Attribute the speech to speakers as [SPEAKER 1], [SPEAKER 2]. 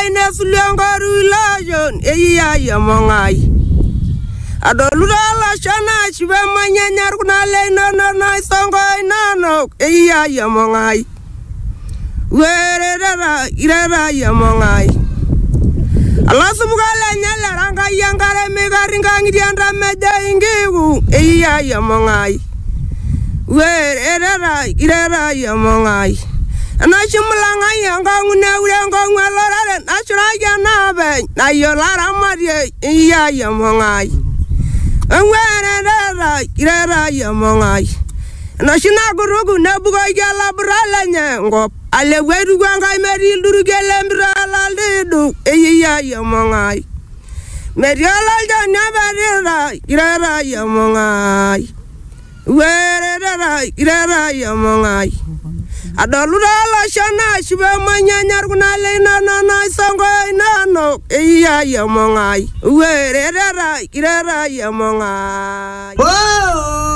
[SPEAKER 1] ine suliongoru ilajon eya yamongai adolula shana chibe manyanyar kuna le no songo inano eya yamongai werera irera yamongai Allah subhanahu nyala ranga yangare megaringa ngidianda meja ingigu eya yamongai werera irera yamongai ana chimlanga yanga ngune urengo ngwalora na churaja nabe na yolara madie iya yamongai werera irera yamongai na shina gurugu na bugo yala bralanya ngop ale wedu gwanga meri durugele mbrala ledu iya yamongai mediala janya barira irera yamongai werera irera yamongai adolura la shana shibe manyanyar kuna le no songo inano iya yamongai werera irera yamongai